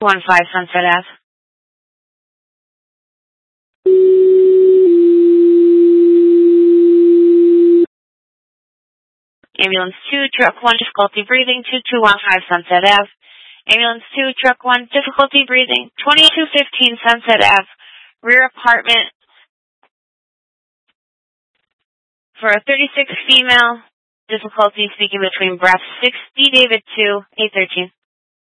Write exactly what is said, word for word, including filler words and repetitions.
one five Sunset Ave. Ambulance two, truck one, difficulty breathing, two two one five Sunset Ave. Ambulance two, truck one, difficulty breathing, twenty-two fifteen Sunset Ave, rear apartment for a thirty-six female, difficulty speaking between breaths, sixty David two, eight thirteen.